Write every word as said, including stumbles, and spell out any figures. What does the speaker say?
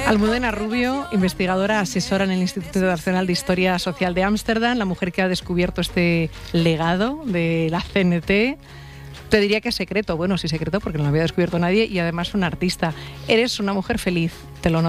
Almudena Rubio, investigadora asesora en el Instituto Nacional de Historia Social de Ámsterdam, la mujer que ha descubierto este legado de la C N T. Te diría que es secreto, bueno, sí secreto porque no lo había descubierto nadie y además una artista. Eres una mujer feliz, te lo noto.